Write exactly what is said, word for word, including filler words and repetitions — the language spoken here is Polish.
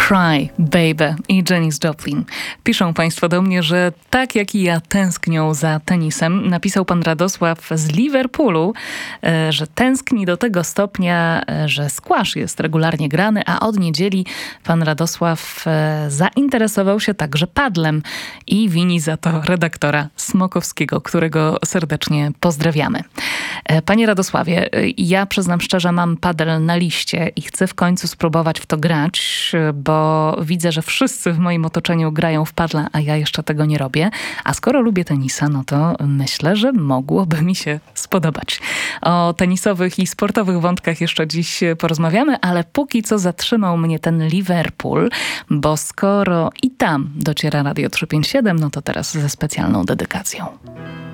Cry, Baby i Janis Joplin. Piszą Państwo do mnie, że tak jak i ja tęsknią za tenisem. Napisał pan Radosław z Liverpoolu, że tęskni do tego stopnia, że squash jest regularnie grany, a od niedzieli pan Radosław zainteresował się także padlem i wini za to redaktora Smokowskiego, którego serdecznie pozdrawiamy. Panie Radosławie, ja przyznam szczerze, mam padel na liście i chcę w końcu spróbować w to grać, bo widzę, że wszyscy w moim otoczeniu grają w padla, a ja jeszcze tego nie robię. A skoro lubię tenisa, no to myślę, że mogłoby mi się spodobać. O tenisowych i sportowych wątkach jeszcze dziś porozmawiamy, ale póki co zatrzymał mnie ten Liverpool, bo skoro i tam dociera Radio trzysta pięćdziesiąt siedem, no to teraz ze specjalną dedykacją.